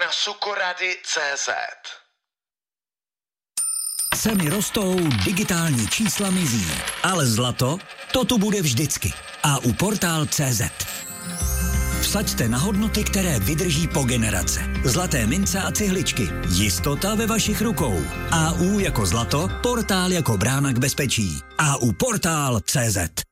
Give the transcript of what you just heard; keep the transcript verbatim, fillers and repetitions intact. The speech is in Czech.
sukorady tečka cé zet. Ceny rostou, digitální čísla mizí, ale zlato, to tu bude vždycky. A u portál tečka cé zet. Vsaďte na hodnoty, které vydrží po generace. Zlaté mince a cihličky. Jistota ve vašich rukou. A U jako zlato, portál jako brána k bezpečí. A U portál tečka cé zet.